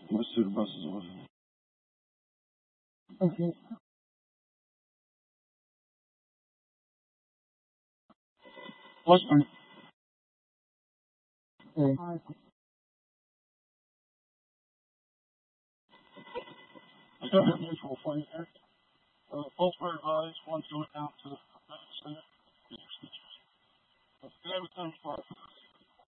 Let's see the buses over. Okay. What's my I got a mutual fund here. Both were advised, one to it down to the center. Today was 10 for